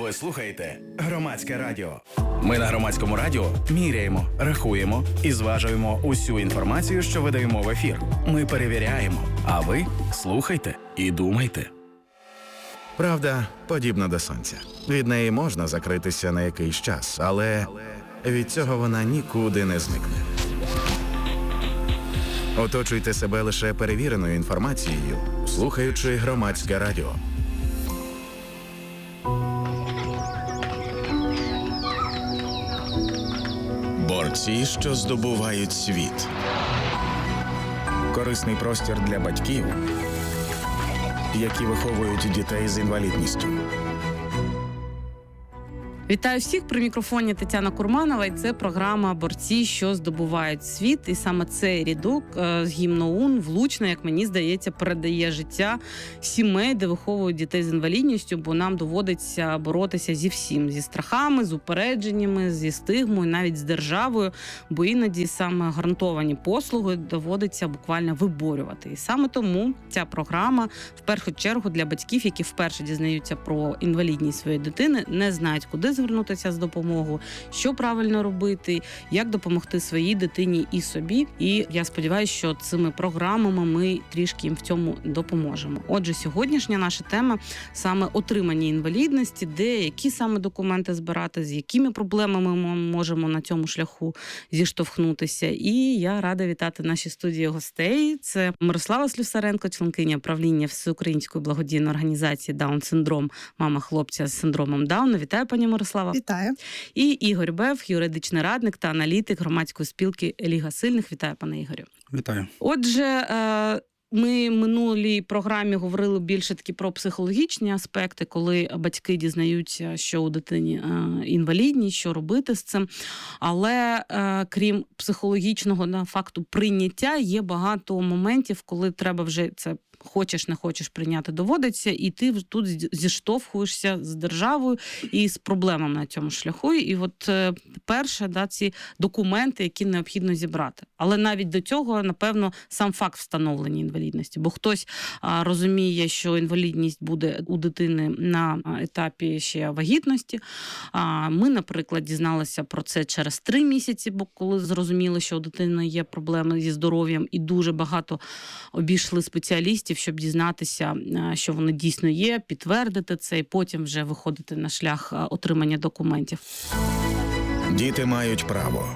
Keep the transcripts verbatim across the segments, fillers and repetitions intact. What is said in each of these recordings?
Ви слухаєте Громадське радіо. Ми на Громадському радіо міряємо, рахуємо і зважуємо усю інформацію, що видаємо в ефір. Ми перевіряємо, а ви слухайте і думайте. Правда подібна до сонця. Від неї можна закритися на якийсь час, але від цього вона нікуди не зникне. Оточуйте себе лише перевіреною інформацією, слухаючи Громадське радіо. Борці, що здобувають світ. Корисний простір для батьків, які виховують дітей з інвалідністю. Вітаю всіх, при мікрофоні Тетяна Курманова, і це програма «Борці, що здобувають світ». І саме цей рядок з гімну ОУН влучно, як мені здається, передає життя сімей, де виховують дітей з інвалідністю, бо нам доводиться боротися зі всім, зі страхами, з упередженнями, зі стигмою, навіть з державою, бо іноді саме гарантовані послуги доводиться буквально виборювати. І саме тому ця програма, в першу чергу, для батьків, які вперше дізнаються про інвалідність своєї дитини, не знають, куди звернутися з допомогою, що правильно робити, як допомогти своїй дитині і собі. І я сподіваюся, що цими програмами ми трішки їм в цьому допоможемо. Отже, сьогоднішня наша тема саме отримання інвалідності, де які саме документи збирати, з якими проблемами ми можемо на цьому шляху зіштовхнутися. І я рада вітати в нашій студії гостей. Це Мирослава Слюсаренко, членкиня правління Всеукраїнської благодійної організації «Даун-синдром», мама хлопця з синдромом Дауна. Вітаю, пані Мирослава. Вітаю. І Ігор Бев, юридичний радник та аналітик громадської спілки «Ліга сильних». Вітаю, пане Ігорю. Вітаю. Отже, ми в минулій програмі говорили більше таки про психологічні аспекти, коли батьки дізнаються, що у дитині інвалідність, що робити з цим. Але крім психологічного на факту прийняття, є багато моментів, коли треба вже це хочеш, не хочеш прийняти, доводиться, і ти тут зіштовхуєшся з державою і з проблемами на цьому шляху. І от перше, да, ці документи, які необхідно зібрати. Але навіть до цього, напевно, сам факт встановлення інвалідності. Бо хтось а, розуміє, що інвалідність буде у дитини на етапі ще вагітності. А ми, наприклад, дізналися про це через три місяці, бо коли зрозуміли, що у дитини є проблеми зі здоров'ям, і дуже багато обійшли спеціалістів, щоб дізнатися, що вони дійсно є, підтвердити це, і потім вже виходити на шлях отримання документів. Діти мають право.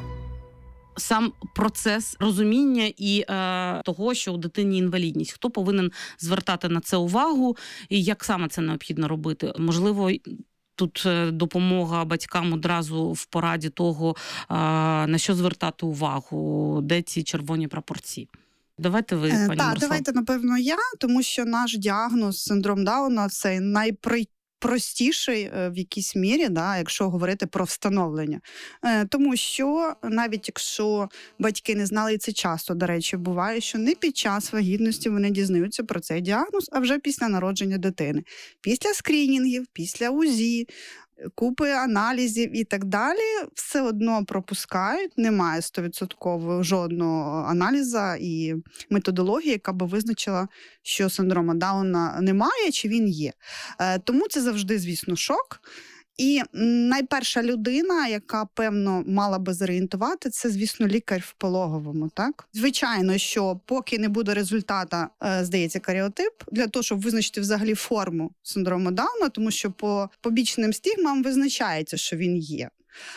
Сам процес розуміння і е, того, що у дитині інвалідність. Хто повинен звертати на це увагу і як саме це необхідно робити? Можливо, тут допомога батькам одразу в пораді того, е, на що звертати увагу, де ці червоні прапорці. Давайте ви, пані Мирослава. Так, давайте, напевно, я, тому що наш діагноз синдром Дауна – це найпростіший в якійсь мірі, да, якщо говорити про встановлення. Тому що навіть якщо батьки не знали, і це часто, до речі, буває, що не під час вагітності вони дізнаються про цей діагноз, а вже після народження дитини. Після скринінгів, після УЗІ, купи аналізів і так далі, все одно пропускають, немає сто відсотків жодного аналізу і методології, яка би визначила, що синдрома Дауна немає, чи він є. Тому це завжди, звісно, шок. І найперша людина, яка, певно, мала би зорієнтувати, це, звісно, лікар в пологовому, так? Звичайно, що поки не буде результата, здається, каріотип, для того, щоб визначити взагалі форму синдрому Дауна, тому що по побічним стигмам визначається, що він є.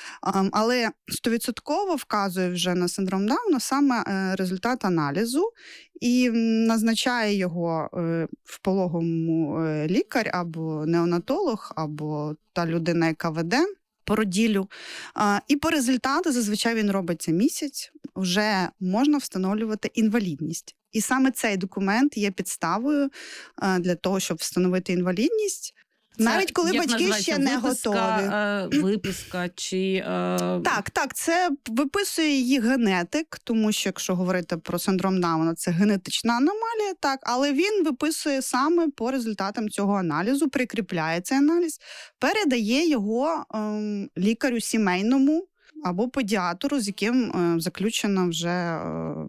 Але сто відсотків вказує вже на синдром Дауна саме результат аналізу і назначає його в пологовому лікар або неонатолог, або та людина, яка веде породіллю. І по результату зазвичай він робиться місяць, вже можна встановлювати інвалідність. І саме цей документ є підставою для того, щоб встановити інвалідність. Це, навіть коли батьки ще не виписка, готові. Виписка чи... Е... Так, так, це виписує її генетик, тому що, якщо говорити про синдром Дауна, це генетична аномалія, так, але він виписує саме по результатам цього аналізу, прикріпляє цей аналіз, передає його е, лікарю сімейному або педіатру, з яким е, заключена вже... Е,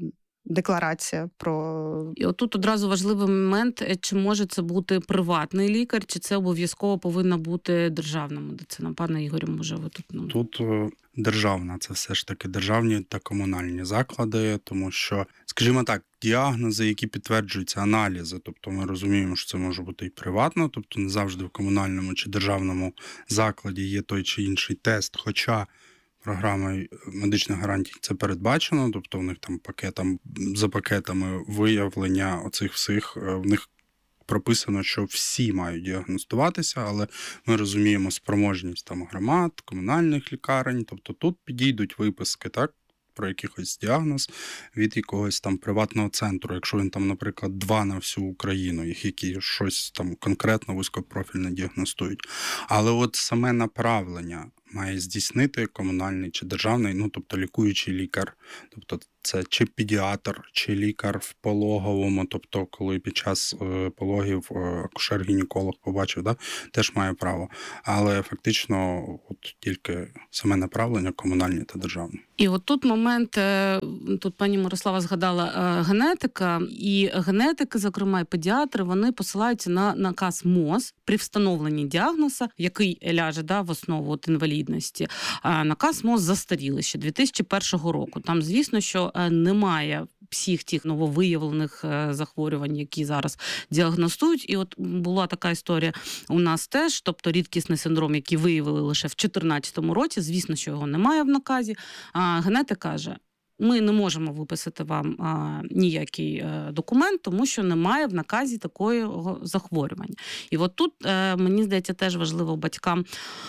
декларація про... І отут одразу важливий момент, чи може це бути приватний лікар, чи це обов'язково повинна бути державна медицина. Пане Ігорю, може ви тут... Ну... Тут державна, це все ж таки державні та комунальні заклади, тому що, скажімо так, діагнози, які підтверджуються, аналізи, тобто ми розуміємо, що це може бути і приватно, тобто не завжди в комунальному чи державному закладі є той чи інший тест, хоча програмою медичних гарантій це передбачено, тобто в них там пакетом, за пакетами виявлення оцих всіх, в них прописано, що всі мають діагностуватися, але ми розуміємо спроможність там громад, комунальних лікарень, тобто тут підійдуть виписки, так, про якийсь діагноз від якогось там приватного центру, якщо він там, наприклад, два на всю Україну, їх які щось там конкретно вузькопрофільно діагностують. Але от саме направлення має здійснити комунальний чи державний, ну, тобто лікуючий лікар, тобто це чи педіатр, чи лікар в пологовому, тобто коли під час е, пологів е, акушер-гінеколог побачив, да, теж має право. Але фактично от тільки саме направлення комунальні та державні. І от тут момент, тут пані Мирослава згадала генетика, і генетики, зокрема, і педіатри, вони посилаються на наказ МОЗ при встановленні діагнозу, який ляже, да, в основу от інвалідності. Наказ МОЗ застарілий ще дві тисячі першого року. Там, звісно, що немає всіх тих нововиявлених захворювань, які зараз діагностують. І от була така історія у нас теж, тобто рідкісний синдром, який виявили лише в чотирнадцятому році, звісно, що його немає в наказі. А генетик каже, ми не можемо виписати вам а, ніякий а, документ, тому що немає в наказі такого захворювання. І от тут, а, мені здається, теж важливо батькам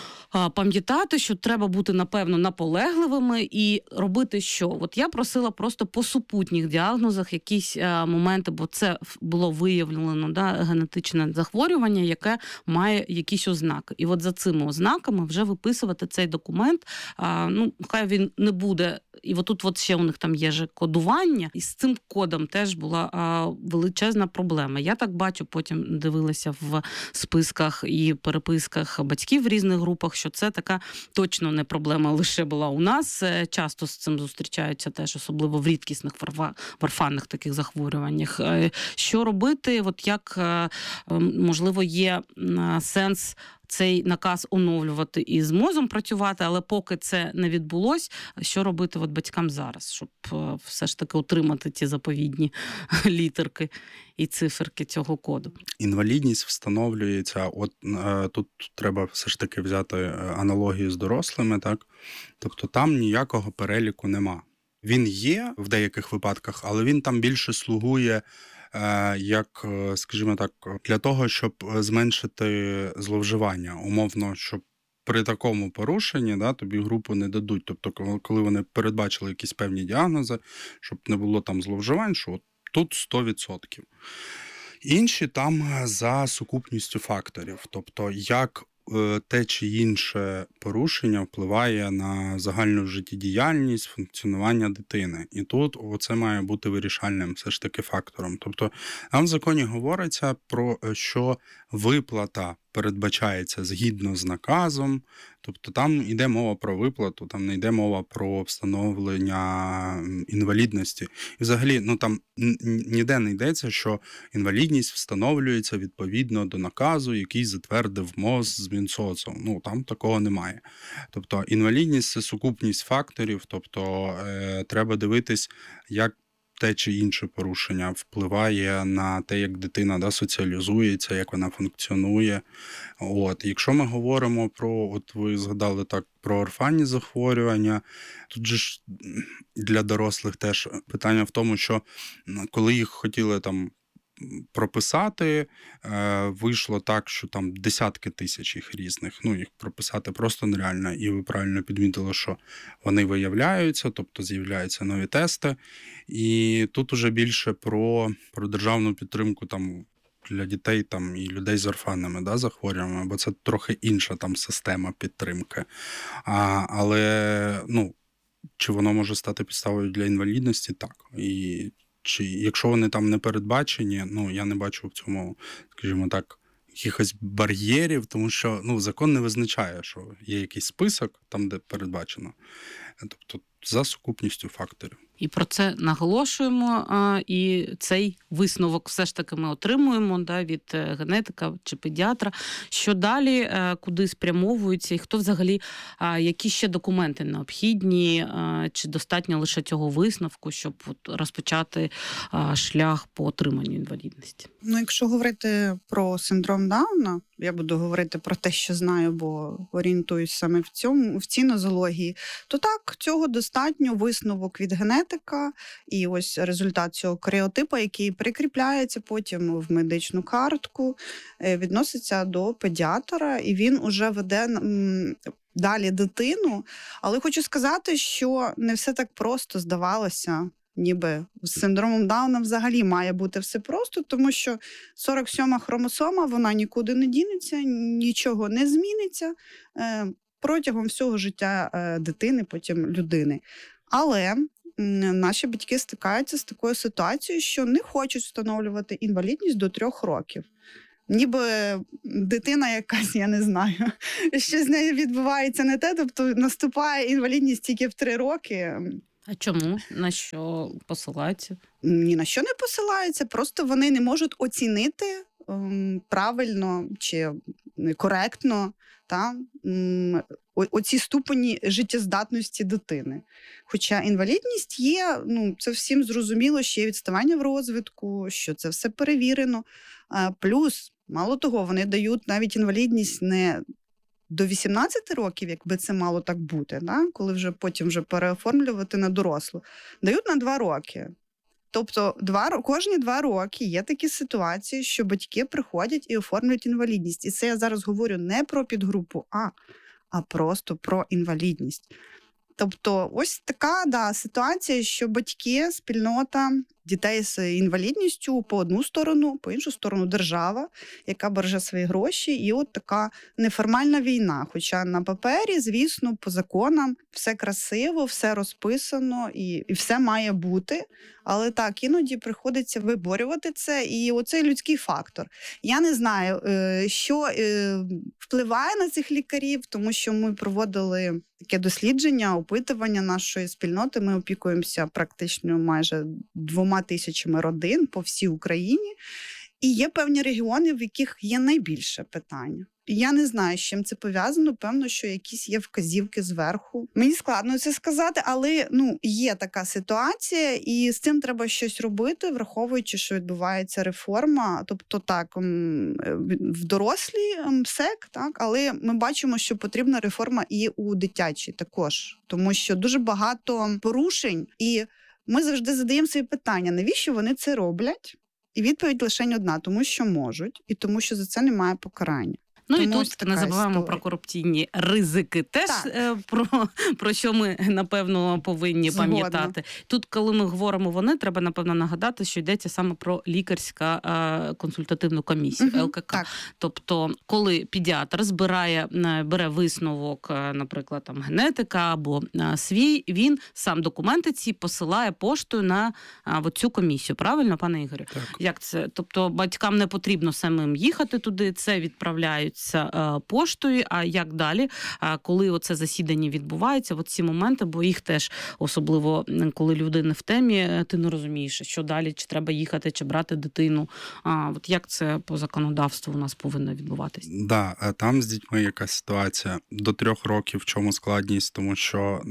пам'ятати, що треба бути, напевно, наполегливими і робити що? От я просила просто по супутніх діагнозах якісь а, моменти, бо це було виявлено, да, генетичне захворювання, яке має якісь ознаки. І от за цими ознаками вже виписувати цей документ, а, ну, хай він не буде. І от тут от ще у них там є же кодування, і з цим кодом теж була а, величезна проблема. Я так бачу, потім дивилася в списках і переписках батьків в різних групах, що це така точно не проблема лише була у нас. Часто з цим зустрічаються теж, особливо в рідкісних варфанних таких захворюваннях. Що робити? От як, можливо, є сенс цей наказ оновлювати і з МОЗом працювати, але поки це не відбулось, що робити от батькам зараз, щоб все ж таки отримати ті заповідні літерки і циферки цього коду? Інвалідність встановлюється, от е, тут треба все ж таки взяти аналогію з дорослими, так? Тобто там ніякого переліку нема. Він є в деяких випадках, але він там більше слугує як, скажімо так, для того, щоб зменшити зловживання. Умовно, щоб при такому порушенні, да, тобі групу не дадуть. Тобто, коли вони передбачили якісь певні діагнози, щоб не було там зловживань, що от тут сто відсотків. Інші там за сукупністю факторів. Тобто, як те чи інше порушення впливає на загальну життєдіяльність, функціонування дитини. І тут це має бути вирішальним все ж таки фактором. Тобто нам в законі говориться про що виплата передбачається згідно з наказом, тобто там йде мова про виплату, там не йде мова про встановлення інвалідності. І взагалі, ну там ніде не йдеться, що інвалідність встановлюється відповідно до наказу, який затвердив МОЗ з Мінсоцом. Ну, там такого немає. Тобто інвалідність – це сукупність факторів, тобто е, треба дивитись, як те чи інше порушення впливає на те, як дитина, да, соціалізується, як вона функціонує. От. Якщо ми говоримо про, от ви згадали так, про орфанні захворювання, тут же ж для дорослих теж питання в тому, що коли їх хотіли там прописати, вийшло так, що там десятки тисяч їх різних, ну їх прописати просто нереально, і ви правильно підмітили, що вони виявляються, тобто з'являються нові тести, і тут уже більше про, про державну підтримку там для дітей там і людей з орфанними, да, захворюваннями, бо це трохи інша там система підтримки. А, але, ну, чи воно може стати підставою для інвалідності? Так. І чи якщо вони там не передбачені, ну, я не бачу в цьому, скажімо так, якихось бар'єрів, тому що, ну, закон не визначає, що є якийсь список, там, де передбачено. Тобто за сукупністю факторів. І про це наголошуємо, і цей висновок все ж таки ми отримуємо, да, від генетика чи педіатра. Що далі, куди спрямовуються, і хто взагалі, які ще документи необхідні, чи достатньо лише цього висновку, щоб розпочати шлях по отриманню інвалідності? Ну, якщо говорити про синдром Дауна, я буду говорити про те, що знаю, бо орієнтуюсь саме в цьому, в цій нозології, то так, цього достатньо, висновок від генетика і ось результат цього каріотипа, який прикріпляється потім в медичну картку, відноситься до педіатра, і він уже веде далі дитину. Але хочу сказати, що не все так просто здавалося. Ніби з синдромом Дауна взагалі має бути все просто, тому що сорок сьома хромосома, вона нікуди не дінеться, нічого не зміниться е, протягом всього життя е, дитини, потім людини. Але м, наші батьки стикаються з такою ситуацією, що не хочуть встановлювати інвалідність до трьох років. Ніби дитина якась, я не знаю, що з нею відбувається не те, тобто наступає інвалідність тільки в три роки. А чому? На що посилаються? Ні на що не посилаються, просто вони не можуть оцінити ем, правильно чи коректно та, ем, оці ступені життєздатності дитини. Хоча інвалідність є, ну, це всім зрозуміло, що є відставання в розвитку, що це все перевірено. А, плюс, мало того, вони дають навіть інвалідність не до вісімнадцяти років, якби це мало так бути, да? Коли вже потім вже переоформлювати на дорослу, дають на два роки. Тобто два, кожні два роки є такі ситуації, що батьки приходять і оформлюють інвалідність. І це я зараз говорю не про підгрупу А, а просто про інвалідність. Тобто ось така да, ситуація, що батьки, спільнота дітей з інвалідністю по одну сторону, по іншу сторону держава, яка береже свої гроші, і от така неформальна війна. Хоча на папері, звісно, по законам все красиво, все розписано і, і все має бути. Але так, іноді приходиться виборювати це, і оцей людський фактор. Я не знаю, що впливає на цих лікарів, тому що ми проводили таке дослідження, опитування нашої спільноти. Ми опікуємося практично майже двома тисячами родин по всій Україні. І є певні регіони, в яких є найбільше питання. І я не знаю, з чим це пов'язано. Певно, що якісь є вказівки зверху. Мені складно це сказати, але ну, є така ситуація, і з цим треба щось робити, враховуючи, що відбувається реформа. Тобто так, в дорослій МСЕК, так, але ми бачимо, що потрібна реформа і у дитячій також. Тому що дуже багато порушень, і ми завжди задаємо собі питання, навіщо вони це роблять? І відповідь лише одна, тому що можуть, і тому що за це немає покарання. Ну Тому і тут не забуваємо історія. Про корупційні ризики теж, так. про, про що ми, напевно, повинні Згодна. Пам'ятати. Тут, коли ми говоримо вони, треба, напевно, нагадати, що йдеться саме про лікарська консультативну комісію, угу, ЛКК. Так. Тобто, коли педіатр збирає, бере висновок, наприклад, там, генетика або свій, він сам документи ці посилає поштою на цю комісію. Правильно, пане Ігорю? Так. Як це? Тобто, батькам не потрібно самим їхати туди, це відправляють поштою, а як далі, коли оце засідання відбувається, от ці моменти, бо їх теж, особливо, коли люди не в темі, ти не розумієш, що далі, чи треба їхати, чи брати дитину. А, от як це по законодавству у нас повинно відбуватись? Да, там з дітьми якась ситуація. До трьох років в чому складність, тому що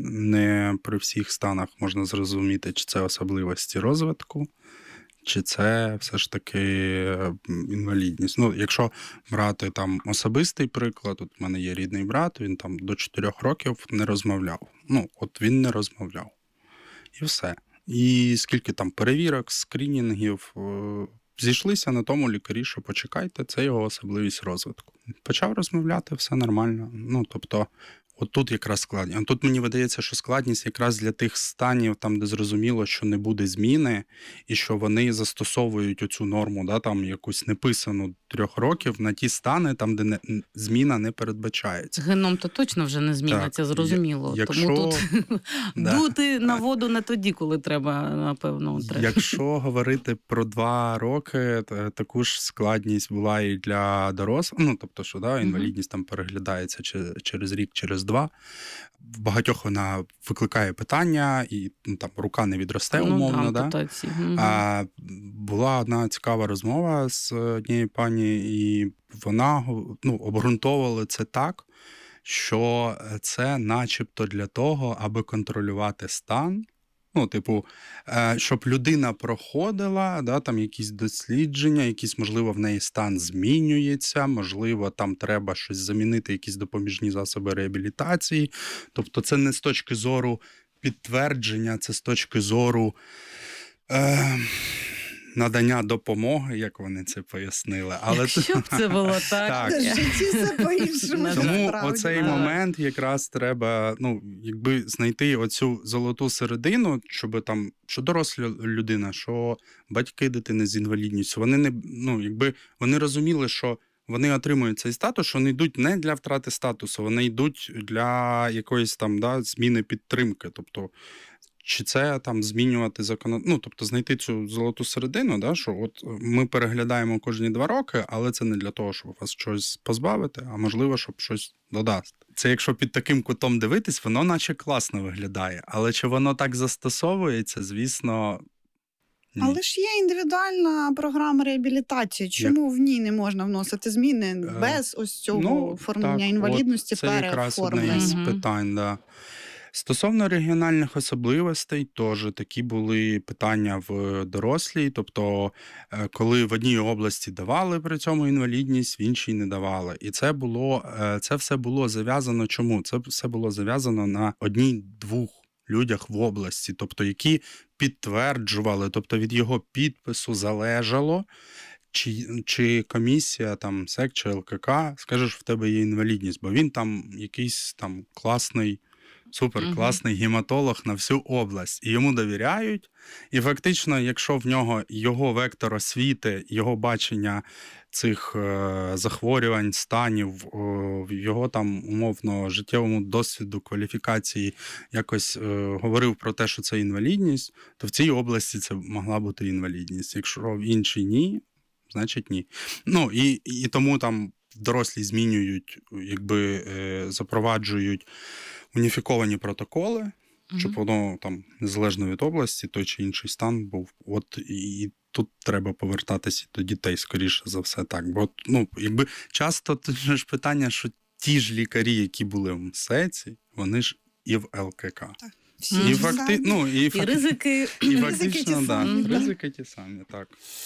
не при всіх станах можна зрозуміти, чи це особливості розвитку, чи це все ж таки інвалідність. Ну, якщо брати там особистий приклад, от в мене є рідний брат, він там до чотирьох років не розмовляв. Ну, от він не розмовляв. І все. І скільки там перевірок, скрінінгів, зійшлися на тому лікарі, що почекайте, це його особливість розвитку. Почав розмовляти, все нормально. Ну, тобто, от тут якраз складність. Тут мені видається, що складність якраз для тих станів, там, де зрозуміло, що не буде зміни, і що вони застосовують оцю норму, да, там, якусь неписану трьох років на ті стани, там, де не, зміна не передбачається. Геном то точно вже не зміниться, так, зрозуміло. Якщо... Тому тут да. дути на воду не тоді, коли треба, напевно. Треба. Якщо говорити про два роки, таку ж складність була і для дорослих. Ну, тобто, що да, інвалідність там переглядається через рік, через два. В багатьох вона викликає питання, і ну, там рука не відросте, умовно. Ну, да? да? Угу. А, була одна цікава розмова з однією пані, і вона ну, обґрунтовувала це так, що це начебто для того, аби контролювати стан. Ну, типу, щоб людина проходила, да, там якісь дослідження, якісь, можливо, в неї стан змінюється, можливо, там треба щось замінити, якісь допоміжні засоби реабілітації. Тобто це не з точки зору підтвердження, це з точки зору е, надання допомоги, як вони це пояснили. Але Щоб це було так. так. В житті все по-іншому. Тому насправді. оцей Да. момент якраз треба, ну, якби знайти оцю золоту середину, щоб там, що доросла людина, що батьки дитини з інвалідністю, вони не, ну, якби вони розуміли, що вони отримують цей статус, що вони йдуть не для втрати статусу, вони йдуть для якоїсь там, да, зміни підтримки. Тобто, чи це там змінювати закон, ну, тобто знайти цю золоту середину, да, що от ми переглядаємо кожні два роки, але це не для того, щоб вас щось позбавити, а можливо, щоб щось додати. Це якщо під таким кутом дивитись, воно наче класно виглядає, але чи воно так застосовується, звісно, ні. Але ж є індивідуальна програма реабілітації. Чому в ній не можна вносити зміни без ось цього Ну, оформлення так, інвалідності, от, це якраз одне переоформлення? із Мгм. питань, да. Стосовно регіональних особливостей, теж такі були питання в дорослій, тобто е, коли в одній області давали при цьому інвалідність, в іншій не давали. І це було, е, це все було зав'язано чому? Це все було зав'язано на одній-двох людях в області, тобто які підтверджували, тобто від його підпису залежало, чи, чи комісія, там, СЕК чи ЛКК скаже, що в тебе є інвалідність, бо він там якийсь там класний, суперкласний гематолог на всю область. І йому довіряють. І фактично, якщо в нього його вектор освіти, його бачення цих е, захворювань, станів, е, в його там умовно життєвому досвіду, кваліфікації якось е, говорив про те, що це інвалідність, то в цій області це могла бути інвалідність. Якщо в іншій ні, значить ні. Ну і, і тому там дорослі змінюють, якби е, запроваджують уніфіковані протоколи, щоб воно там незалежно від області, той чи інший стан був. От і тут треба повертатися до дітей, скоріше за все, так. Бо ну, якби часто тут ж питання, що ті ж лікарі, які були в МСЕЦі, вони ж і в ЛКК. Всі І, ті факти... самі. ну, і, І факти... ризики. і Ризики фактично, ті да, самі, так. ризики ті самі, так.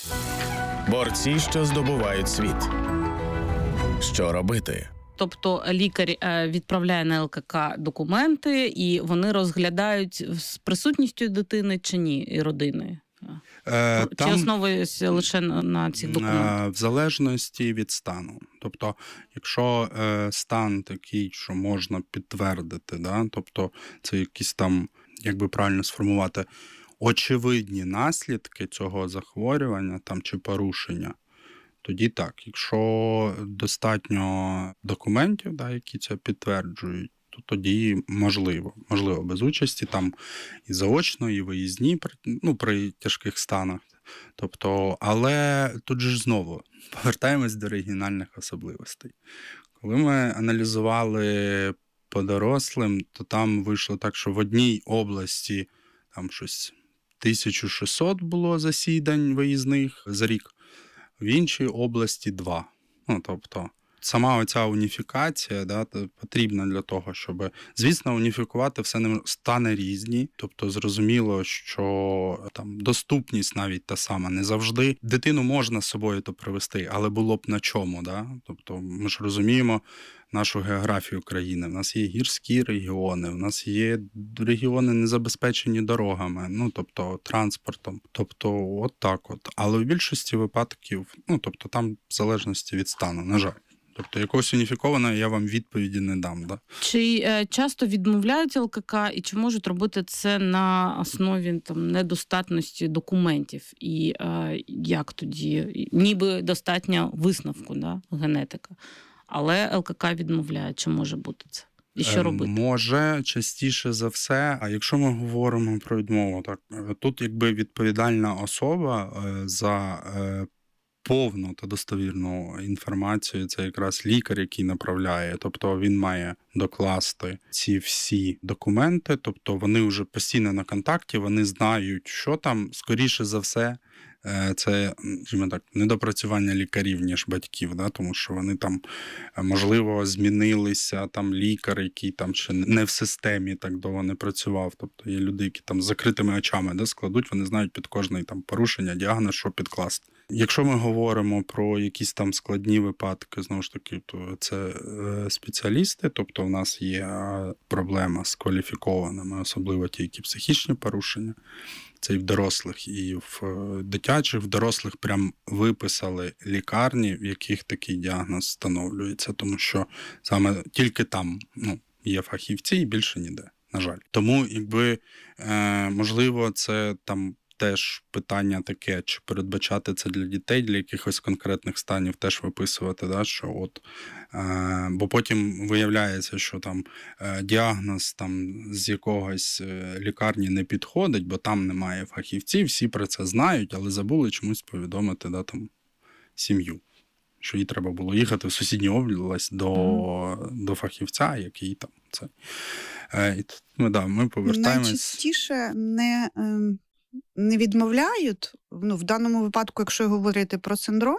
Борці, що здобувають світ. Що робити? Тобто лікар е, відправляє на ЛКК документи, і вони розглядають з присутністю дитини чи ні, і родини? Е, Чи там... основуються лише на, на цих документах? В залежності від стану. Тобто, якщо е, стан такий, що можна підтвердити, да? Тобто це якісь там, як би правильно сформувати, очевидні наслідки цього захворювання там, чи порушення, тоді так. Якщо достатньо документів, да, які це підтверджують, то тоді можливо. Можливо, без участі, там і заочно, і виїзні, ну, при тяжких станах. Тобто, але тут же ж знову повертаємось до регіональних особливостей. Коли ми аналізували по дорослим, то там вийшло так, що в одній області там щось тисяча шістсот було засідань виїзних за рік, в іншій області два. Ну, тобто, сама оця уніфікація, да, потрібна для того, щоб, звісно, уніфікувати все не стане різні. Тобто, зрозуміло, що там доступність навіть та сама. Не завжди дитину можна з собою то привезти, але було б на чому. Да? Тобто, ми ж розуміємо нашу географію країни. У нас є гірські регіони, у нас є регіони не забезпечені дорогами, ну, тобто, транспортом. Тобто, от так от. Але в більшості випадків, ну, тобто, там в залежності від стану, на жаль. Тобто, якогось уніфікованого я вам відповіді не дам. Да? Чи е, часто відмовляють ЛКК, і чи можуть робити це на основі там, недостатності документів? І е, як тоді? Ніби достатньо висновку, да, генетика. Але ЛКК відмовляє. Чи може бути це? І що робити? Може, частіше за все. А якщо ми говоримо про відмову, так тут якби відповідальна особа за повну та достовірну інформацію це якраз лікар, який направляє. Тобто він має докласти ці всі документи, тобто вони вже постійно на контакті, вони знають, що там, скоріше за все, це, скажімо так, недопрацювання лікарів, ніж батьків, да? Тому що вони там, можливо, змінилися, там лікар, який там ще не в системі так довго не працював. Тобто є люди, які там з закритими очами, да, складуть, вони знають під кожне там порушення, діагноз, що підкласти. Якщо ми говоримо про якісь там складні випадки, знову ж таки, то це спеціалісти, тобто в нас є проблема з кваліфікованими, особливо ті, які психічні порушення. Це і в дорослих, і в дитячих. В дорослих прям виписали лікарні, в яких такий діагноз встановлюється, тому що саме тільки там, ну, є фахівці і більше ніде, на жаль. Тому, якби, е, можливо, це там теж питання таке, чи передбачати це для дітей, для якихось конкретних станів теж виписувати, да, що от, е, бо потім виявляється, що там е, діагноз там з якогось лікарні не підходить, бо там немає фахівців, всі про це знають, але забули чомусь повідомити, да, там, сім'ю, що їй треба було їхати в сусідню область до, mm. до фахівця, який там це. Е, і, ну, да, ми повертаємось. Найчастіше не... Е... не відмовляють, ну, в даному випадку, якщо говорити про синдром,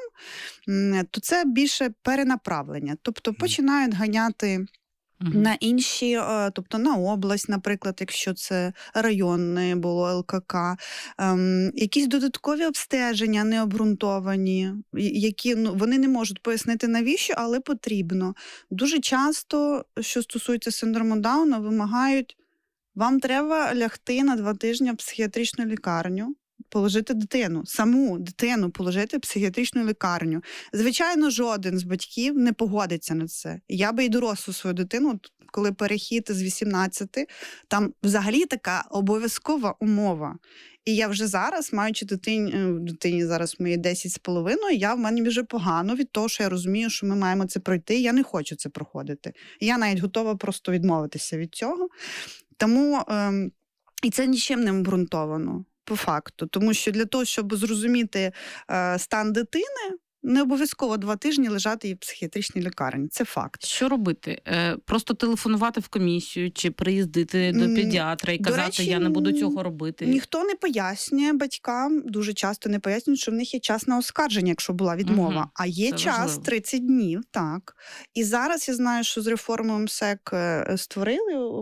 то це більше перенаправлення. Тобто починають ганяти mm-hmm. на інші, тобто на область, наприклад, якщо це районне було ел ка ка, ем, якісь додаткові обстеження необґрунтовані, які, ну, вони не можуть пояснити навіщо, але потрібно. Дуже часто, що стосується синдрому Дауна, вимагають: вам треба лягти на два тижні в психіатричну лікарню, положити дитину, саму дитину положити в психіатричну лікарню. Звичайно, жоден з батьків не погодиться на це. Я би і дорослу свою дитину, коли перехід з вісімнадцяти, там взагалі така обов'язкова умова. І я вже зараз, маючи дитині, дитині зараз мої десять з половиною, я в мене вже погано від того, що я розумію, що ми маємо це пройти, і я не хочу це проходити. Я навіть готова просто відмовитися від цього. Тому, ем, і це нічим не обґрунтовано, по факту. Тому що для того, щоб зрозуміти е, стан дитини, не обов'язково два тижні лежати їй в психіатричній лікарні. Це факт. Що робити? Е, просто телефонувати в комісію чи приїздити до педіатра і казати, речі, я не буду цього робити? Ніхто не пояснює батькам, дуже часто не пояснюють, що в них є час на оскарження, якщо була відмова. Угу. А є це час важливо. тридцять днів, так. І зараз я знаю, що з реформою МСЕК створили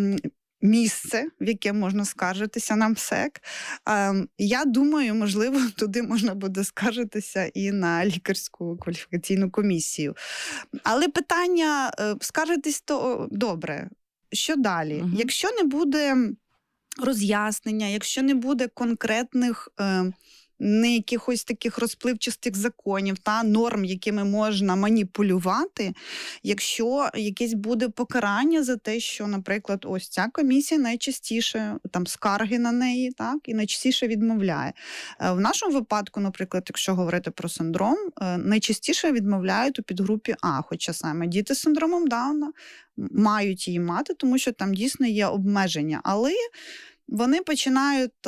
місце, в яке можна скаржитися на МСЕК. Я думаю, можливо, туди можна буде скаржитися і на лікарську кваліфікаційну комісію. Але питання, скаржитись то добре. Що далі? Угу. Якщо не буде роз'яснення, якщо не буде конкретних не якихось таких розпливчастих законів та норм, якими можна маніпулювати, якщо якесь буде покарання за те, що, наприклад, ось ця комісія найчастіше, там, скарги на неї, так, і найчастіше відмовляє. В нашому випадку, наприклад, якщо говорити про синдром, найчастіше відмовляють у підгрупі А, хоча саме діти з синдромом Дауна мають її мати, тому що там дійсно є обмеження, але вони починають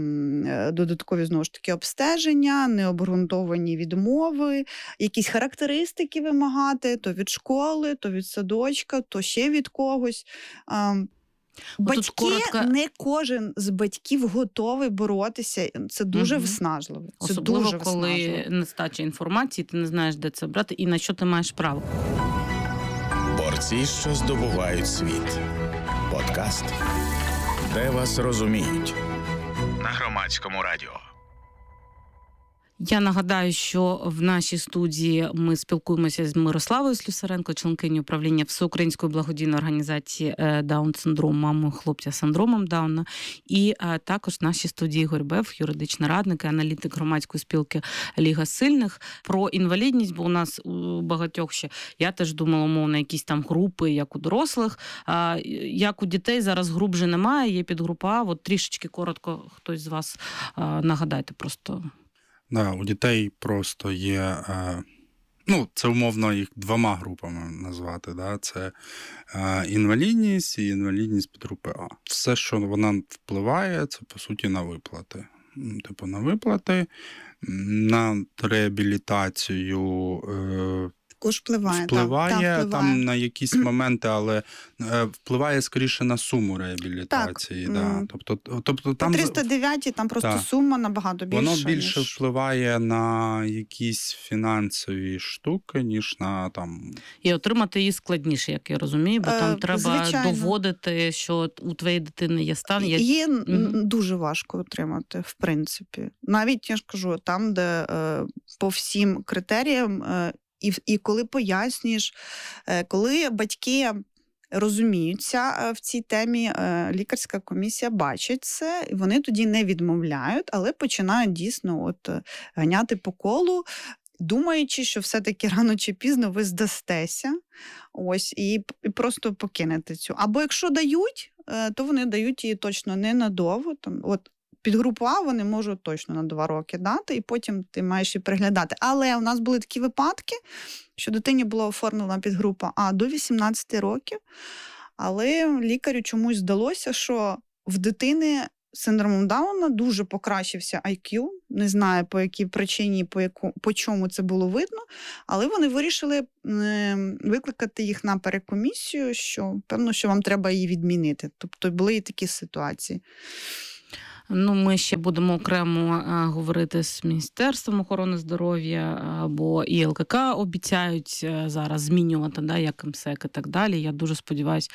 е, додаткові, знову ж таки, обстеження, необґрунтовані відмови, якісь характеристики вимагати, то від школи, то від садочка, то ще від когось. Е, батьки, коротко... не кожен з батьків готовий боротися. Це дуже угу. виснажливо. Це Особливо, дуже коли виснажливо. нестача інформації, ти не знаєш, де це брати і на що ти маєш право. Борці, що здобувають світ. Подкаст, де вас розуміють. На Громадському радіо. Я нагадаю, що в нашій студії ми спілкуємося з Мирославою Слюсаренко, членкинею управління Всеукраїнської благодійної організації Даун-синдром, мамою хлопця з синдромом Дауна. І також в нашій студії Ігор Бев, юридичний радник і аналітик громадської спілки Ліга сильних. Про інвалідність, бо у нас у багатьох ще, я теж думала, умовно, якісь там групи, як у дорослих. Як у дітей зараз груп вже немає, є підгрупа. От трішечки коротко хтось з вас нагадайте просто. Да, у дітей просто є, ну, це умовно їх двома групами назвати. Да? Це інвалідність і інвалідність підгрупи А. Все, що вона впливає, це, по суті, на виплати. м, типу, на виплати, м, на реабілітацію е, Також впливає. впливає, так, так, впливає. там на якісь моменти, але е, впливає скоріше на суму реабілітації. Так. Да. М. Тобто, тобто По там з- триста дев'ять там просто Так. сума набагато більша. воно більше ніж... впливає на якісь фінансові штуки, ніж на там. І отримати її складніше, як я розумію, бо Е, там треба звичайно. доводити, що у твоєї дитини є стан. Є... Її н- Мгм. дуже важко отримати, в принципі. Навіть, я ж кажу, там, де е, по всім критеріям, е, і, в- і коли пояснюєш, е, коли батьки розуміються е, в цій темі, е, лікарська комісія бачить це, і вони тоді не відмовляють, але починають дійсно от, е, ганяти по колу, думаючи, що все-таки рано чи пізно ви здастеся, ось, і, п- і просто покинете цю. Або якщо дають, е, то вони дають її точно ненадовго. Там, от, під групу А вони можуть точно на два роки дати, і потім ти маєш і приглядати. Але у нас були такі випадки, що дитині була оформлена під група А до вісімнадцяти років, але лікарю чомусь здалося, що в дитини з синдромом Дауна дуже покращився ай к'ю, не знаю по якій причині, по, яку, по чому це було видно, але вони вирішили е, викликати їх на перекомісію, що певно, що вам треба її відмінити. Тобто були і такі ситуації. Ну, ми ще будемо окремо а, говорити з Міністерством охорони здоров'я, або і ел ка ка обіцяють а, зараз змінювати, да, як МСЕК і так далі. Я дуже сподіваюся,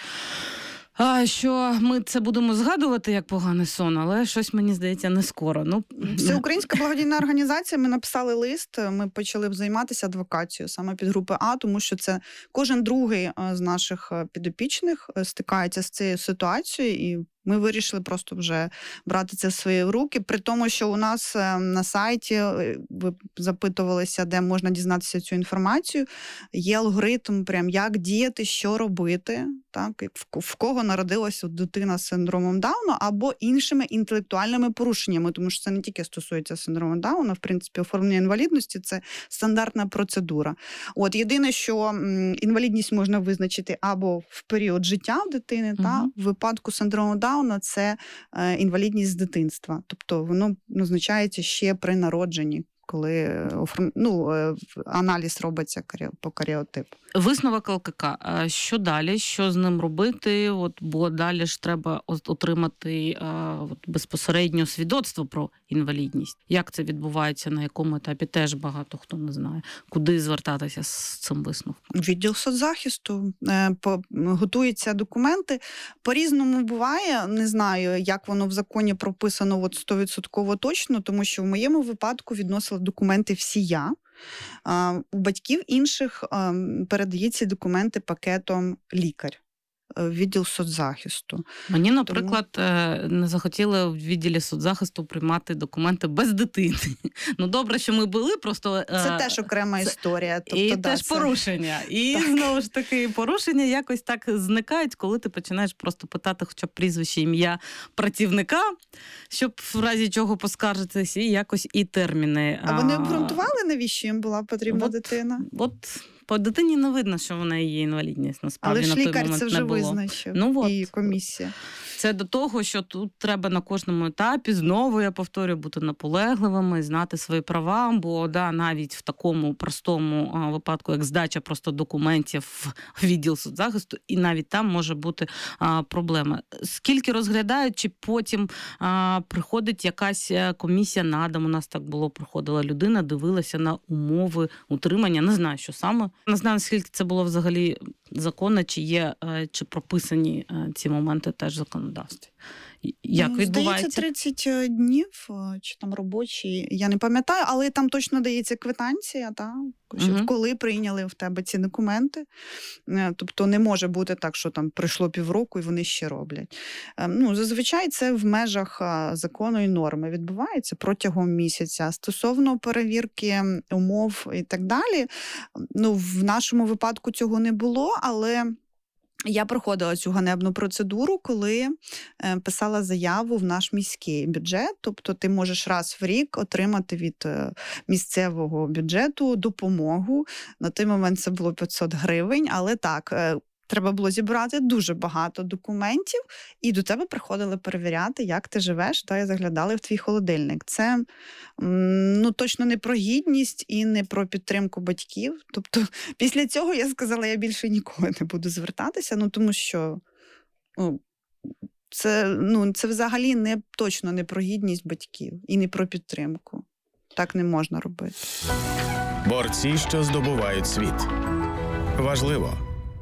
а, що ми це будемо згадувати як поганий сон, але щось, мені здається, не скоро. Ну, Всеукраїнська благодійна організація, ми написали лист, ми почали б займатися адвокацією саме під групи А, тому що це кожен другий е, з наших е, підопічних е, стикається з цією ситуацією, і ми вирішили просто вже брати це в свої руки, при тому, що у нас е, на сайті, е, ви запитувалися, де можна дізнатися цю інформацію, є алгоритм, прям як діяти, що робити, так, як в, в кого народилася дитина з синдромом Дауна, або іншими інтелектуальними порушеннями, тому що це не тільки стосується синдрому Дауна, в принципі, оформлення інвалідності – це стандартна процедура. От, єдине, що м, інвалідність можна визначити або в період життя дитини, Мгм. та, в випадку синдрому Дауна це е, інвалідність з дитинства. Тобто воно назначається ще при народженні, коли е, оформ... ну, е, аналіз робиться карі- по каріотипу. Висновок ел ка ка. А що далі? Що з ним робити? От, бо далі ж треба от отримати а, от, безпосередньо свідоцтво про інвалідність. Як це відбувається, на якому етапі, теж багато хто не знає. Куди звертатися з цим висновком? Відділ соцзахисту е, по, готуються документи. По-різному буває, не знаю, як воно в законі прописано от сто відсотків точно, тому що в моєму випадку відносила документи всі я. А, у батьків інших а, передається документи пакетом лікар, е, відділ соцзахисту. Мені, наприклад, е, не захотіли в відділі соцзахисту приймати документи без дитини. Ну, добре, що ми були, просто... е, Це теж окрема це- історія. Тобто, і да, теж це... порушення. І Так. знову ж таки, порушення якось так зникають, коли ти починаєш просто питати хоча б прізвище, ім'я працівника, щоб в разі чого поскаржитись, і якось і терміни. А вони обґрунтували, навіщо їм була потрібна От, дитина? От по дитині не видно, що вона є інвалідність, насправді, Але ж на той лікар момент це не вже було. визначив. Ну, от. І комісія. Це до того, що тут треба на кожному етапі, знову, я повторюю, бути наполегливими, знати свої права, бо да, навіть в такому простому а, випадку, як здача просто документів в відділ соцзахисту, і навіть там може бути а, проблема. Скільки розглядають, чи потім а, приходить якась комісія на дом, у нас так було, приходила людина, дивилася на умови утримання, не знаю, що саме. Не знаю, наскільки це було взагалі законно, чи є, е, чи прописані е, ці моменти теж в законодавстві. Як Ну, відбувається? Здається, тридцять днів, о, чи там робочі, я не пам'ятаю, але там точно дається квитанція, та, що Мгм. коли прийняли в тебе ці документи. Е, Тобто не може бути так, що там пройшло півроку і вони ще роблять. Е, Ну, зазвичай це в межах а, закону і норми відбувається протягом місяця. Стосовно перевірки умов і так далі, ну, в нашому випадку цього не було, але... Я проходила цю ганебну процедуру, коли е, писала заяву в наш міський бюджет. Тобто ти можеш раз в рік отримати від е, місцевого бюджету допомогу. На той момент це було п'ятсот гривень, але так, е, Треба було зібрати дуже багато документів, і до тебе приходили перевіряти, як ти живеш, та й заглядали в твій холодильник. Це ну, точно не про гідність і не про підтримку батьків. Тобто після цього я сказала, я більше ніколи не буду звертатися, ну тому що ну, це, ну, це взагалі не, точно не про гідність батьків і не про підтримку. Так не можна робити. Борці, що здобувають світ. Важливо.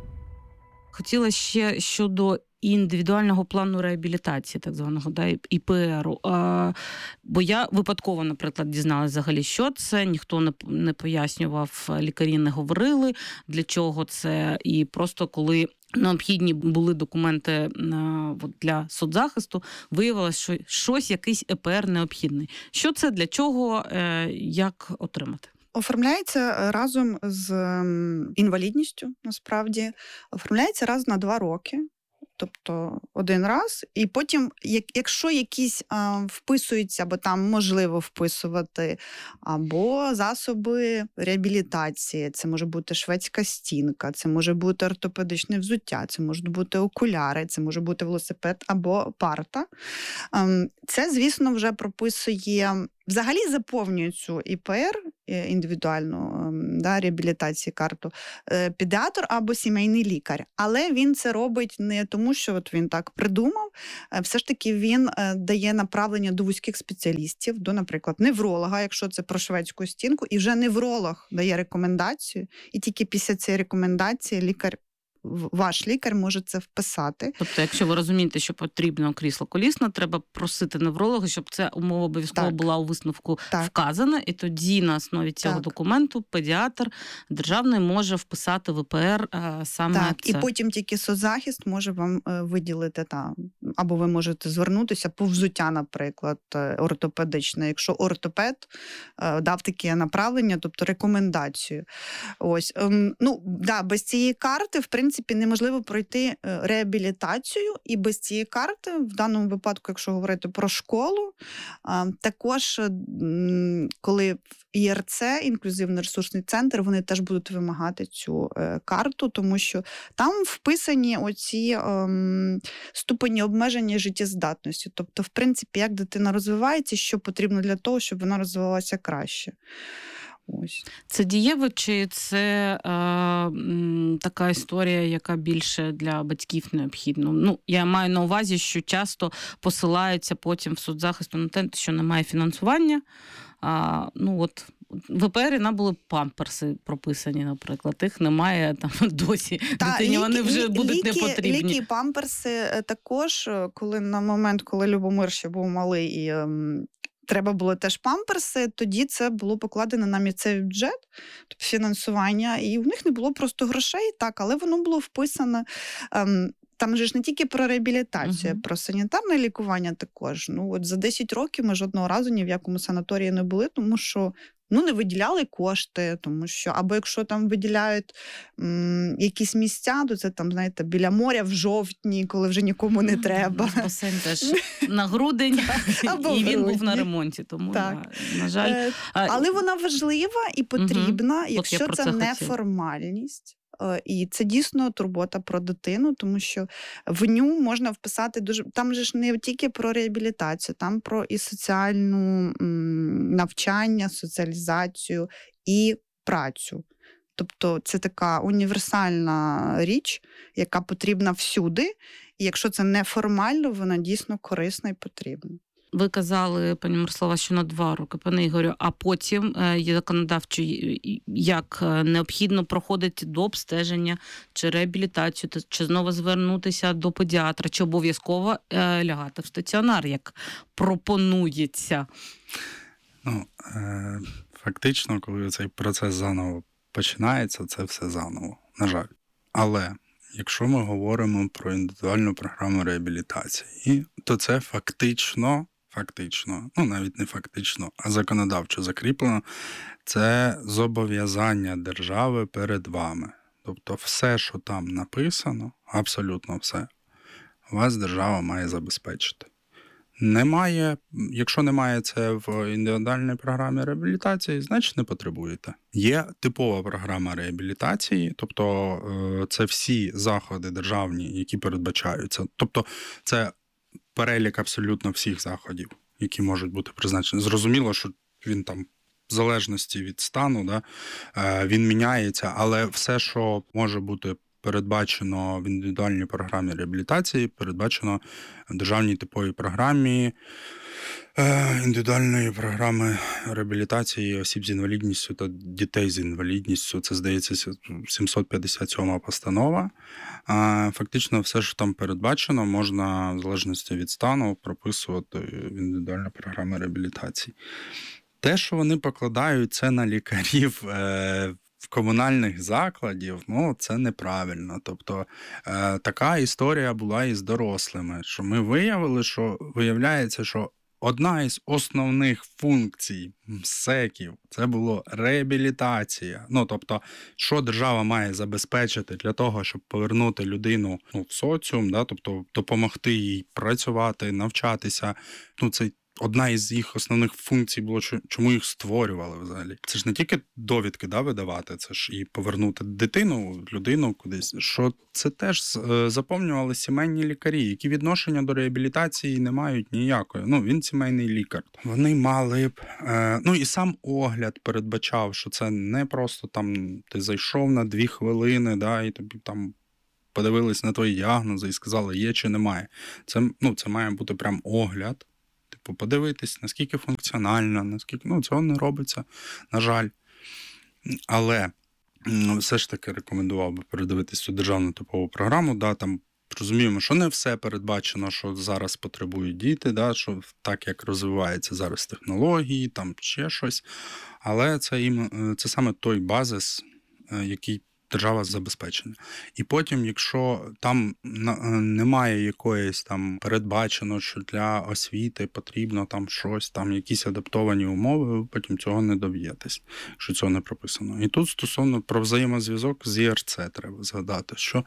Хотіла ще щодо індивідуального плану реабілітації, так званого, да, І П Еру. А, бо я випадково, наприклад, дізналася взагалі, що це, ніхто не, не пояснював, лікарі не говорили, для чого це, і просто коли необхідні були документи а, от, для соцзахисту, виявилось, що щось, якийсь Е Пе Ер необхідний. Що це, для чого, е, як отримати? Оформляється разом з інвалідністю, насправді. Оформляється раз на два роки. Тобто один раз, і потім, як, якщо якісь а, вписуються, або там можливо вписувати, або засоби реабілітації, це може бути шведська стінка, це може бути ортопедичне взуття, це можуть бути окуляри, це може бути велосипед або парта. А, це, звісно, вже прописує, взагалі заповнює цю І Пе Ер, індивідуальну да, реабілітацію карту, педіатр або сімейний лікар. Але він це робить не тому, що от він так придумав. Все ж таки він дає направлення до вузьких спеціалістів, до, наприклад, невролога, якщо це про шведську стінку, і вже невролог дає рекомендацію, і тільки після цієї рекомендації лікар ваш лікар може це вписати. Тобто, якщо ви розумієте, що потрібно крісло колісне, треба просити невролога, щоб ця умова обов'язково так. була у висновку так. вказана, і тоді на основі цього так. документу педіатр державний може вписати в І Пе Ер а, саме так, це. І потім тільки соцзахист може вам виділити там, або ви можете звернутися по взуття, наприклад, ортопедичне. Якщо ортопед дав таке направлення, тобто рекомендацію. Ось, ну, да, без цієї карти, в принципі, В принципі, неможливо пройти реабілітацію, і без цієї карти, в даному випадку, якщо говорити про школу, також, коли в І Ер Це, інклюзивний ресурсний центр, вони теж будуть вимагати цю карту, тому що там вписані оці ем, ступені обмеження життєздатності. Тобто, в принципі, як дитина розвивається, що потрібно для того, щоб вона розвивалася краще. Ось. Це дієво, чи це е, така історія, яка більше для батьків необхідна? Ну, я маю на увазі, що часто посилаються потім в соцзахисту на те, що немає фінансування. А, ну, от, в І Пе Ері нам були памперси прописані, наприклад. Їх немає там досі. Та, дитині, ліки, вони вже будуть ліки, непотрібні. Ліки і памперси також, коли на момент, коли Любомир ще був малий і ем, треба було теж памперси, тоді це було покладено на місцевий бюджет, тобто фінансування, і в них не було просто грошей, так, але воно було вписано. Ем, Там же ж не тільки про реабілітацію, uh-huh. про санітарне лікування також. Ну, от за десять років ми жодного разу ні в якому санаторії не були, тому що ну, не виділяли кошти, тому що, або якщо там виділяють м, якісь місця, то це там, знаєте, біля моря в жовтні, коли вже нікому не треба. Басейн теж на грудень, і він був на ремонті, тому, так. на, на жаль. Е, але вона важлива і потрібна, угу. якщо це, це неформальність. І це дійсно турбота про дитину, тому що в ню можна вписати дуже... Там же ж не тільки про реабілітацію, там про і соціальну м, навчання, соціалізацію і працю. Тобто це така універсальна річ, яка потрібна всюди, і якщо це неформально, вона дійсно корисна і потрібна. Ви казали, пані Мирослава, що на два роки, пане Ігорю, а потім є законодавчо, як необхідно проходити до обстеження чи реабілітацію, чи знову звернутися до педіатра, чи обов'язково лягати в стаціонар, як пропонується? Ну, фактично, коли цей процес заново починається, це все заново, на жаль. Але якщо ми говоримо про індивідуальну програму реабілітації, то це фактично Фактично, ну навіть не фактично, а законодавчо закріплено, це зобов'язання держави перед вами. Тобто все, що там написано, абсолютно все, вас держава має забезпечити. Немає, якщо немає це в індивідуальній програмі реабілітації, значить не потребуєте. Є типова програма реабілітації, тобто це всі заходи державні, які передбачаються. Тобто це перелік абсолютно всіх заходів, які можуть бути призначені. Зрозуміло, що він там в залежності від стану, да, він міняється, але все, що може бути передбачено в індивідуальній програмі реабілітації, передбачено в державній типовій програмі індивідуальної програми реабілітації осіб з інвалідністю та дітей з інвалідністю. Це, здається, сімсот п'ятдесят сьома постанова. Фактично все, що там передбачено, можна в залежності від стану прописувати в індивідуальній програмі реабілітації. Те, що вони покладають це на лікарів в комунальних закладів, ну, це неправильно. Тобто е, така історія була і з дорослими, що ми виявили, що виявляється, що одна із основних функцій МСЕКів – це було реабілітація. Ну, тобто, що держава має забезпечити для того, щоб повернути людину, ну, в соціум, да, тобто допомогти їй працювати, навчатися. Ну, це одна із їх основних функцій було, чому їх створювали взагалі. Це ж не тільки довідки, да, видавати, це ж і повернути дитину, людину кудись. Що це теж заповнювали сімейні лікарі, які відношення до реабілітації не мають ніякої. Ну, він сімейний лікар. Вони мали б... Е, ну, і сам огляд передбачав, що це не просто там ти зайшов на дві хвилини, да, і тобі там подивились на твої діагнози і сказали, є чи немає. Це, ну, це має бути прям огляд. Типу, подивитись, наскільки функціонально, наскільки... Ну, цього не робиться, на жаль. Але все ж таки рекомендував би передивитись цю державну типову програму. Да, там розуміємо, що не все передбачено, що зараз потребують діти, да, що так, як розвиваються зараз технології, там ще щось. Але це, їм, це саме той базис, який держава забезпечена. І потім, якщо там немає якоїсь там передбачено, що для освіти потрібно там щось, там якісь адаптовані умови, ви потім цього не доб'єтесь, що цього не прописано. І тут стосовно про взаємозв'язок з І Р Це треба згадати, що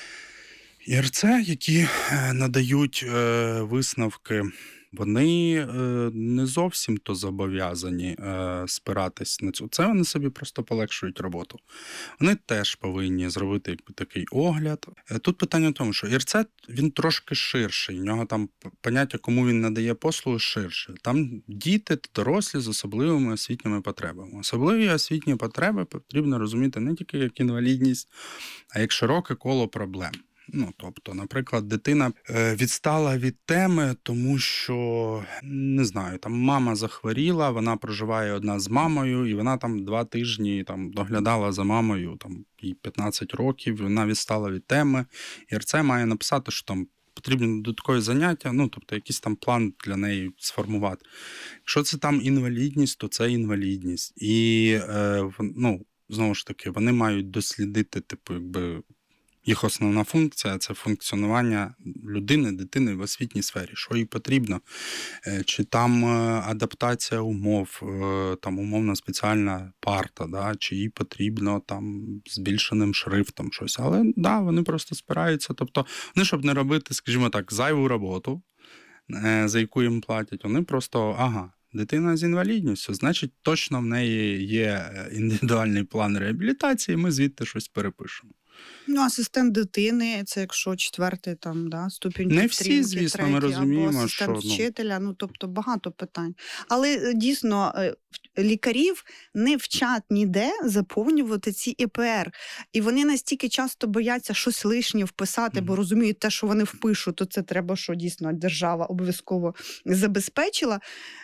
І Р Це, які надають висновки, вони не зовсім то зобов'язані спиратись на цю. Це вони собі просто полегшують роботу. Вони теж повинні зробити якби такий огляд. Тут питання в тому, що І Р Це, він трошки ширший. У нього там поняття, кому він надає послуги, ширше. Там діти та дорослі з особливими освітніми потребами. Особливі освітні потреби потрібно розуміти не тільки як інвалідність, а як широке коло проблем. Ну, тобто, наприклад, дитина відстала від теми, тому що, не знаю, там мама захворіла, вона проживає одна з мамою, і вона там два тижні там доглядала за мамою, там їй п'ятнадцять років, вона відстала від теми. І Р Це має написати, що там потрібні додаткові заняття, ну, тобто якийсь там план для неї сформувати. Якщо це там інвалідність, то це інвалідність. І, е, ну, знову ж таки, вони мають дослідити, типу, якби, їх основна функція – це функціонування людини, дитини в освітній сфері. Що їй потрібно? Чи там адаптація умов, там умовна спеціальна парта, да? Чи їй потрібно там збільшеним шрифтом щось. Але да, вони просто спираються. Тобто вони, щоб не робити, скажімо так, зайву роботу, за яку їм платять, вони просто, ага, дитина з інвалідністю, значить, точно в неї є індивідуальний план реабілітації, ми звідти щось перепишемо. Ну, асистент дитини, це якщо четвертий там, да, ступінь не підтримки, всі, звісно, третій, ми розуміємо, або асистент що, ну... вчителя, ну, тобто багато питань. Але дійсно лікарів не вчать ніде заповнювати ці І Пе Ер. І вони настільки часто бояться щось лишнє вписати, mm-hmm. бо розуміють те, що вони впишуть, то це треба, що дійсно держава обов'язково забезпечила.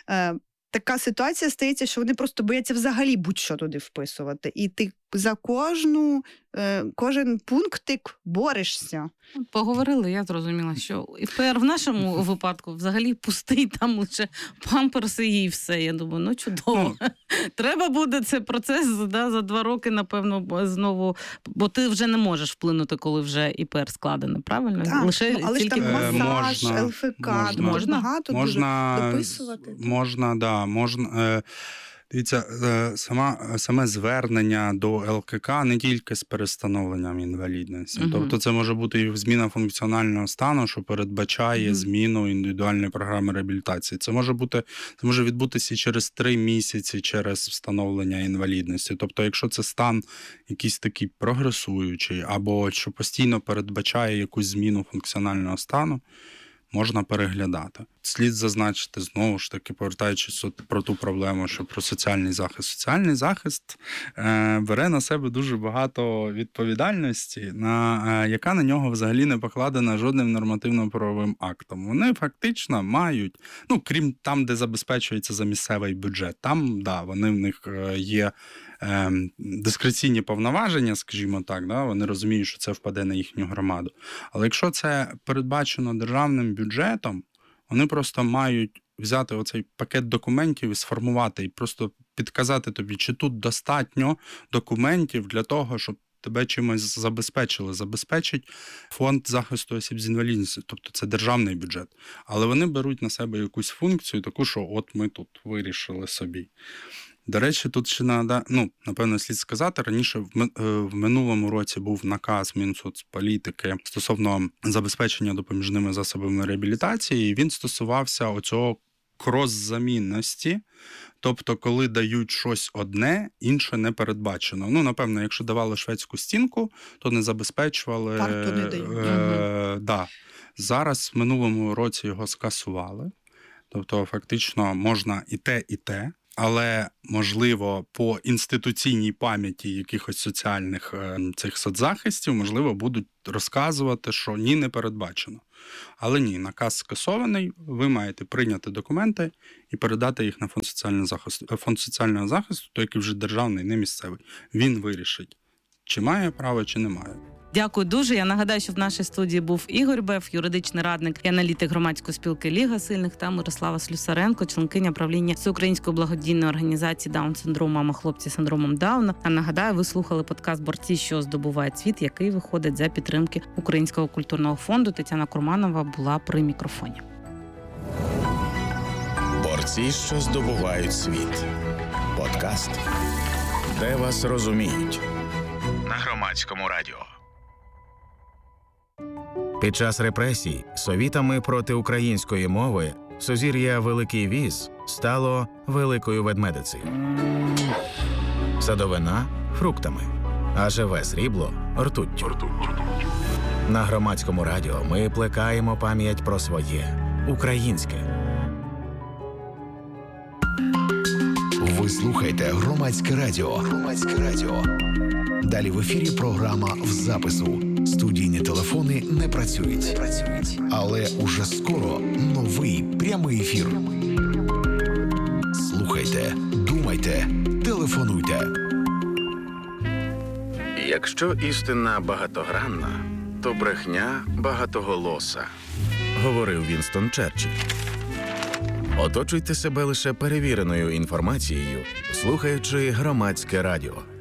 Така ситуація стається, що вони просто бояться взагалі будь-що туди вписувати. І ти за кожну, кожен пунктик борешся. Поговорили, я зрозуміла, що І Пе Ер в нашому випадку взагалі пустий, там лише памперси і все. Я думаю, ну чудово. Треба буде цей процес, да, за два роки, напевно, знову, бо ти вже не можеш вплинути, коли вже І Пе Ер складене, правильно? Так, лише ну, але тільки... ж там масаж, можна, Ел Фе Ка, можна, можна багато можна, дуже дописувати. Можна, да, можна... Е... Дивіться, сама, саме звернення до Ел Ке Ка не тільки з перестановленням інвалідності. Угу. Тобто це може бути і зміна функціонального стану, що передбачає угу. зміну індивідуальної програми реабілітації. Це може бути, це може відбутися і через три місяці через встановлення інвалідності. Тобто, якщо це стан якийсь такий прогресуючий, або що постійно передбачає якусь зміну функціонального стану, можна переглядати. Слід зазначити, знову ж таки, повертаючись про ту проблему, що про соціальний захист. Соціальний захист е, бере на себе дуже багато відповідальності, на, е, яка на нього взагалі не покладена жодним нормативно-правовим актом. Вони фактично мають, ну, крім там, де забезпечується за місцевий бюджет, там, да, вони в них є е, дискреційні повноваження, скажімо так, да, вони розуміють, що це впаде на їхню громаду. Але якщо це передбачено державним бюджетом, вони просто мають взяти оцей пакет документів і сформувати, і просто підказати тобі, чи тут достатньо документів для того, щоб тебе чимось забезпечили. Забезпечить фонд захисту осіб з інвалідністю, тобто це державний бюджет. Але вони беруть на себе якусь функцію, таку, що от ми тут вирішили собі. До речі, тут ще надо, ну, напевно, слід сказати, раніше в минулому році був наказ Мінсоцполітики стосовно забезпечення допоміжними засобами реабілітації, і він стосувався оцього крос-замінності, тобто, коли дають щось одне, інше не передбачено. Ну, напевно, якщо давали шведську стінку, то не забезпечували... Парту не дають. Е, да. Зараз в минулому році його скасували, тобто, фактично, можна і те, і те. Але, можливо, по інституційній пам'яті якихось соціальних е, цих соцзахистів, можливо, будуть розказувати, що ні, не передбачено. Але ні, наказ скасований, ви маєте прийняти документи і передати їх на фонд соціального захисту. Фонд соціального захисту, той, який вже державний, не місцевий, він вирішить, чи має право, чи не має. Дякую дуже. Я нагадаю, що в нашій студії був Ігор Бев, юридичний радник і аналітик громадської спілки Ліга сильних, та Мирослава Слюсаренко, членкиня правління Всеукраїнської благодійної організації Даун-синдром «Мама хлопці з синдромом Дауна». А нагадаю, ви слухали подкаст «Борці, що здобувають світ», який виходить за підтримки Українського культурного фонду. Тетяна Курманова була при мікрофоні. Борці, що здобувають світ. Подкаст, де вас розуміють. На Громадському радіо. Під час репресій совітами проти української мови сузір'я Великий Віз стало Великою Ведмедицею. Садовина – фруктами, а живе срібло – ртуттю. На Громадському радіо ми плекаємо пам'ять про своє українське. Ви слухаєте Громадське радіо. Громадське радіо. Далі в ефірі програма в запису. Студійні телефони не працюють. Не працюють. Але уже скоро новий прямий ефір. Слухайте, думайте, телефонуйте. Якщо істина багатогранна, то брехня багатоголоса, говорив Вінстон Черчилль. Оточуйте себе лише перевіреною інформацією, слухаючи Громадське радіо.